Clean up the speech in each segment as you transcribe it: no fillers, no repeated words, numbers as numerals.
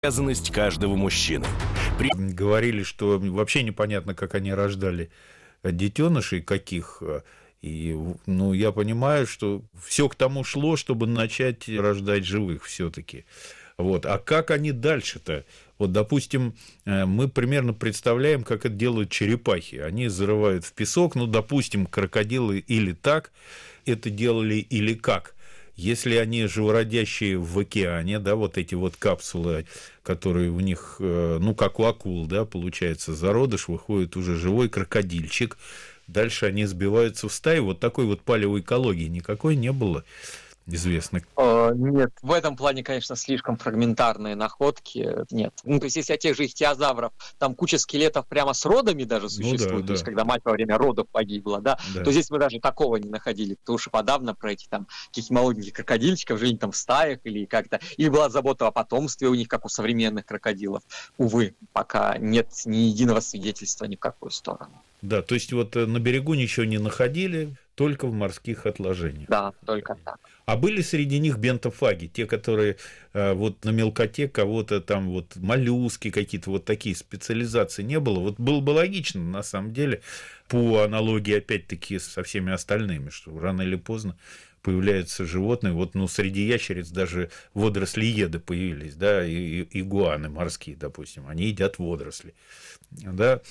обязанность каждого мужчины. Говорили, что вообще непонятно, как они рождали детенышей, каких. И, я понимаю, что все к тому шло, чтобы начать рождать живых все-таки. Вот. А как они дальше-то? Вот, допустим, мы примерно представляем, как это делают черепахи. Они зарывают в песок, допустим, крокодилы или так это делали, или как. Если они живородящие в океане, да, вот эти вот капсулы, которые у них, как у акул, да, получается, зародыш, выходит уже живой крокодильчик, дальше они сбиваются в стаи, вот такой вот палеоэкологии никакой не было известно. Нет, в этом плане, конечно, слишком фрагментарные находки. Нет. То есть, если от тех же ихтиозавров, там куча скелетов прямо с родами даже существует, то есть, когда мать во время родов погибла, то здесь мы даже такого не находили. Потому что подавно про этих там каких-то молоденьких крокодильчиков, жили там в стаях или как-то. Или была забота о потомстве у них, как у современных крокодилов. Увы, пока нет ни единого свидетельства ни в какую сторону. Да, то есть вот на берегу ничего не находили, только в морских отложениях. Да, только так. А были среди них бентофаги, те, которые вот на мелкоте кого-то там вот моллюски какие-то, вот такие специализации не было. Вот было бы логично, на самом деле, по аналогии опять-таки со всеми остальными, что рано или поздно появляются животные, вот, среди ящериц даже водорослиеды появились, да, и игуаны морские, допустим, они едят водоросли, да,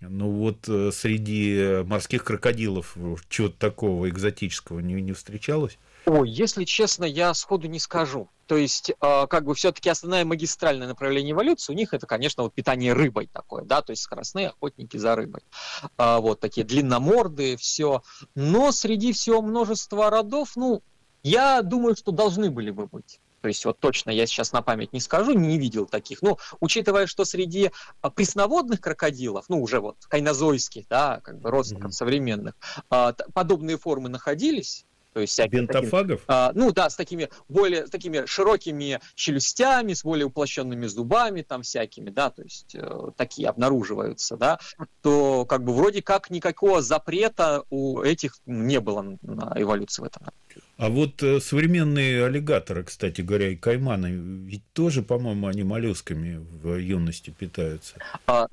среди морских крокодилов чего-то такого экзотического не встречалось? Ой, если честно, я сходу не скажу. То есть, все-таки основное магистральное направление эволюции у них это, конечно, вот питание рыбой такое, да, то есть скоростные охотники за рыбой. Вот такие длинномордые, все. Но среди всего множества родов, я думаю, что должны были бы быть. То есть, вот точно я сейчас на память не скажу, не видел таких. Но, учитывая, что среди пресноводных крокодилов, уже вот кайнозойских, да, родственников современных, подобные формы находились. То есть бентофагов? С такими широкими челюстями, с более уплощенными зубами, там всякими, да, то есть такие обнаруживаются, да, то вроде как никакого запрета у этих не было на эволюцию в этом. А вот современные аллигаторы, кстати говоря, и кайманы, ведь тоже, по-моему, они моллюсками в юности питаются. Да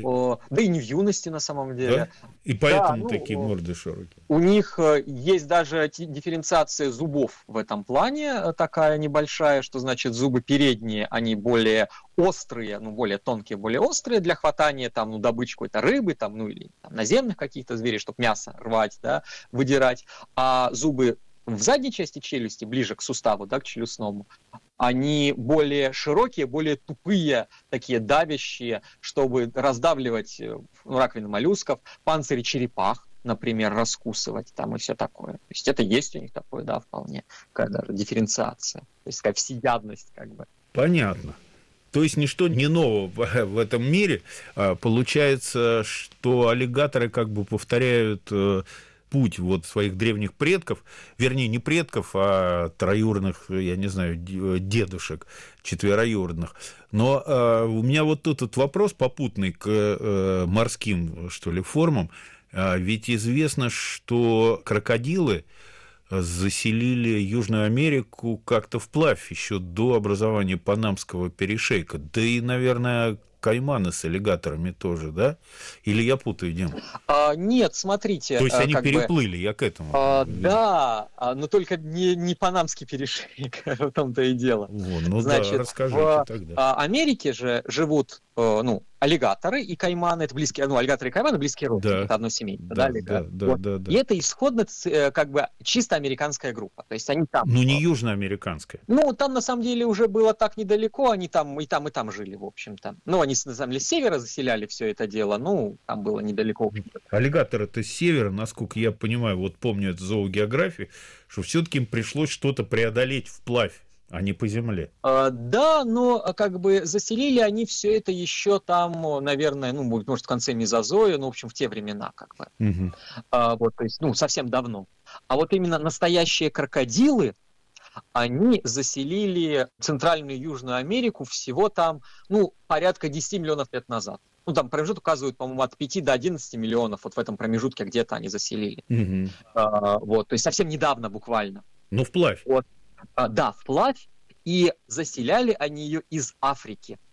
и не в юности на самом деле. Да? И поэтому такие морды широкие. У них есть даже дифференциация зубов в этом плане, такая небольшая, что значит зубы передние, они более острые, более тонкие, более острые для хватания добычи какой-то рыбы, или наземных каких-то зверей, чтобы мясо рвать, да, выдирать. А зубы в задней части челюсти, ближе к суставу, да, к челюстному, они более широкие, более тупые, такие давящие, чтобы раздавливать раковины моллюсков, панцири черепах, например, раскусывать там и все такое. То есть это есть у них такое, да, вполне, какая-то дифференциация, то есть такая всеядность Понятно. То есть ничто не нового в этом мире. Получается, что аллигаторы повторяют путь своих древних предков, вернее, не предков, а троюродных, я не знаю, дедушек, четвероюродных. Но у меня тут вопрос попутный к морским, формам. Ведь известно, что крокодилы заселили Южную Америку как-то вплавь еще до образования Панамского перешейка. Да и, наверное, кайманы с аллигаторами тоже, да? Или я путаю, Дим? Нет, смотрите. То есть они переплыли, я к этому. Да, но только не Панамский перешейк, в том-то и дело. Значит, расскажите тогда. В Америке же живут аллигаторы и кайманы, это близкие, аллигаторы и кайманы близкие родственники, это одно семейство, да. И это исходно чисто американская группа, то есть они там. Не южноамериканская. Там на самом деле уже было так недалеко, они там и там жили, в общем-то. Они на самом деле с севера заселяли все это дело, там было недалеко. Аллигаторы-то с севера, насколько я понимаю, помню это зоогеографии, что все-таки им пришлось что-то преодолеть вплавь, а не по земле. Да, но заселили они все это еще там, наверное, может, в конце мезозоя, в общем, в те времена, Угу. То есть, совсем давно. А вот именно настоящие крокодилы, они заселили Центральную и Южную Америку всего там, порядка 10 миллионов лет назад. Там промежуток указывают, по-моему, от 5 до 11 миллионов, вот в этом промежутке где-то они заселили. Угу. То есть совсем недавно буквально. Вплавь. Да, вплавь. И заселяли они ее из Африки.